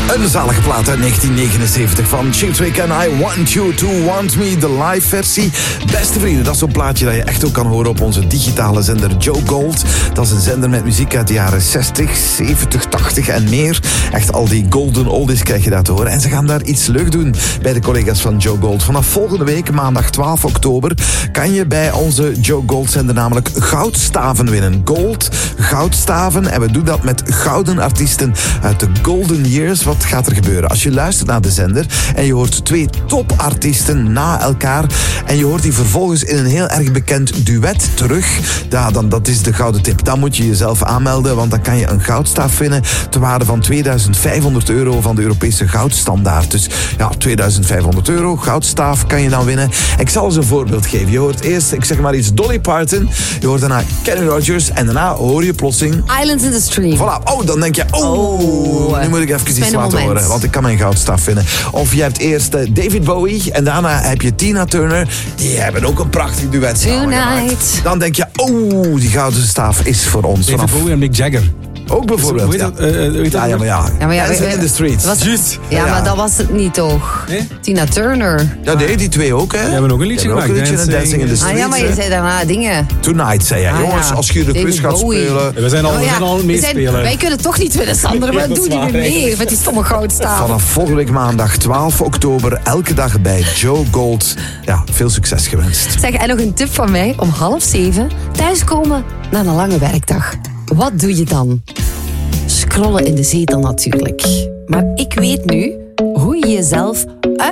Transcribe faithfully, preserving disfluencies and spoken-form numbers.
Een zalige plaat uit negentien negenenzeventig van Chick Trick en I Want You To Want Me, de live versie. Beste vrienden, dat is zo'n plaatje dat je echt ook kan horen op onze digitale zender Joe Gold. Dat is een zender met muziek uit de jaren zestig, zeventig, tachtig en meer. Echt al die golden oldies krijg je daar te horen. En ze gaan daar iets leuk doen bij de collega's van Joe Gold. Vanaf volgende week, maandag twaalf oktober, kan je bij onze Joe Gold zender namelijk goudstaven winnen. Gold, goudstaven. En we doen dat met gouden artiesten uit de Golden Years. Wat gaat er gebeuren? Als je luistert naar de zender en je hoort twee topartiesten na elkaar en je hoort die vervolgens in een heel erg bekend duet terug, ja, dan, dat is de gouden tip. Dan moet je jezelf aanmelden, want dan kan je een goudstaaf winnen ter waarde van tweeduizend vijfhonderd euro van de Europese goudstandaard. Dus ja, tweeduizend vijfhonderd euro, goudstaaf kan je dan winnen. Ik zal eens een voorbeeld geven. Je hoort eerst, ik zeg maar iets, Dolly Parton. Je hoort daarna Kenny Rogers en daarna hoor je plotseling Islands in the Stream. Voilà. Oh, dan denk je, oh, oh nu moet ik even iets laten horen, want ik kan mijn goudstaaf vinden. Of je hebt eerst uh, David Bowie en daarna heb je Tina Turner. Die hebben ook een prachtig duet samengemaakt. Dan denk je, oh, die gouden staaf is voor ons. David vanaf... Bowie en Mick Jagger. Ook bijvoorbeeld, ja. Uh, weet ja, ja, maar ja. ja, maar ja Dancing in the Streets. Was, Just. ja, ja, maar dat was het niet toch? Nee? Tina Turner. Ja, nee, die twee ook, hè. Die hebben ook een liedje gemaakt. Ook een liedje, Dancing, Dancing in the Streets. Ah ja, maar je zei daarna dingen. Tonight, zei jij. Ah, Jongens, ja. als je de quiz gaat Bowie. spelen... We zijn al, Oh, we ja. zijn al aan het meespelen. Zijn, wij kunnen toch niet winnen, Sander. Maar Ja, dat doe is niet waar, meer mee eigenlijk. met die stomme goudstaaf. Vanaf volgende week maandag twaalf oktober, elke dag bij Joe Gold. Ja, veel succes gewenst. Zeg, en nog een tip van mij. Om half zeven thuiskomen na een lange werkdag. Wat doe je dan? Scrollen in de zetel natuurlijk. Maar ik weet nu hoe je jezelf